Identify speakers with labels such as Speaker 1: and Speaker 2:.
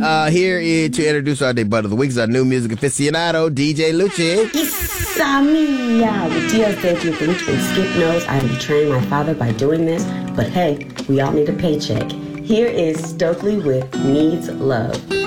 Speaker 1: Here is to introduce our debut of the week is our new music aficionado, DJ Lucci.
Speaker 2: Samia with Dios de Lucha and Skip knows I am betraying my father by doing this, but hey, we all need a paycheck. Here is Stokely with Needs Love.